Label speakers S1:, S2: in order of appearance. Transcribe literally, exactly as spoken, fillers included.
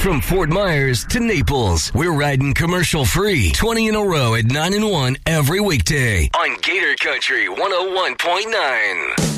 S1: From Fort Myers to Naples, we're riding commercial free twenty in a row at nine and one every weekday on Gator Country one oh one point nine.